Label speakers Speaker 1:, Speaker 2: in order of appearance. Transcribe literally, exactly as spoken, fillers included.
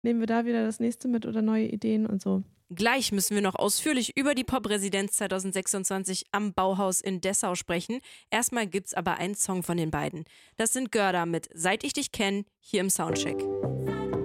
Speaker 1: nehmen wir da wieder das nächste mit oder neue Ideen und so.
Speaker 2: Gleich müssen wir noch ausführlich über die Pop-Residenz zwanzig sechsundzwanzig am Bauhaus in Dessau sprechen. Erstmal gibt's aber einen Song von den beiden. Das sind Görda mit Seit ich dich kenn, hier im Soundcheck.